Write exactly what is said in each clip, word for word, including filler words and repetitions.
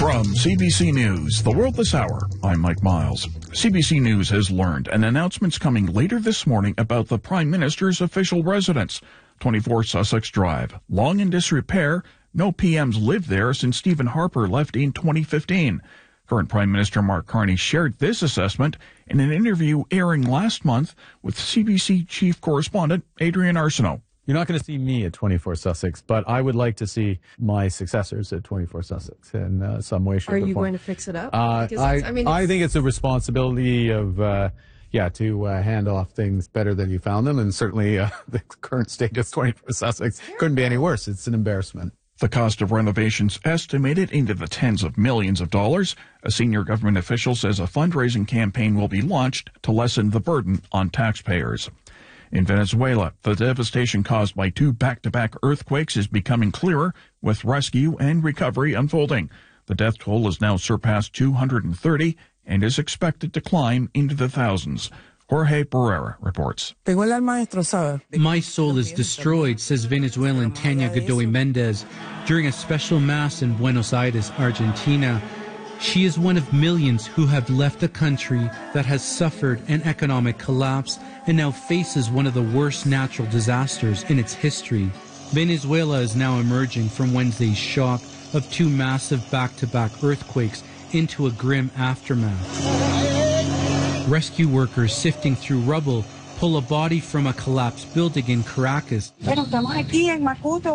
From C B C News, The World This Hour, I'm Mike Miles. C B C News has learned an announcement's coming later this morning about the Prime Minister's official residence, twenty-four Sussex Drive. Long in disrepair, no P Ms lived there since Stephen Harper left in twenty fifteen. Current Prime Minister Mark Carney shared this assessment in an interview airing last month with C B C Chief Correspondent Adrian Arsenault. You're not going to see me at twenty-four Sussex, but I would like to see my successors at twenty-four Sussex in uh, some way, shape, Are or you form. going to fix it up? Uh, I, I, mean, I think it's a responsibility of, uh, yeah, to uh, hand off things better than you found them, and certainly uh, the current state of twenty-four Sussex couldn't be any worse. It's an embarrassment. The cost of renovations estimated into the tens of millions of dollars. A senior government official says a fundraising campaign will be launched to lessen the burden on taxpayers. In Venezuela, the devastation caused by two back-to-back earthquakes is becoming clearer, with rescue and recovery unfolding. The death toll has now surpassed two hundred thirty and is expected to climb into the thousands. Jorge Barrera reports. My soul is destroyed, says Venezuelan Tania Godoy Mendez during a special mass in Buenos Aires, Argentina. She is one of millions who have left a country that has suffered an economic collapse and now faces one of the worst natural disasters in its history. Venezuela is now emerging from Wednesday's shock of two massive back-to-back earthquakes into a grim aftermath. Rescue workers sifting through rubble pull a body from a collapsed building in Caracas. Venezuelan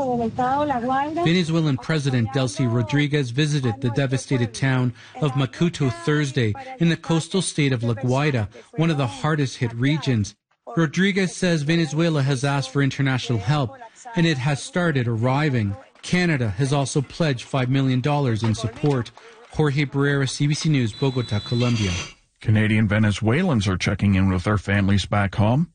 President Delcy Rodriguez visited the devastated town of Macuto Thursday in the coastal state of La Guaira, one of the hardest hit regions. Rodriguez says Venezuela has asked for international help, and it has started arriving. Canada has also pledged five million dollars in support. Jorge Barrera, C B C News, Bogota, Colombia. Canadian Venezuelans are checking in with their families back home.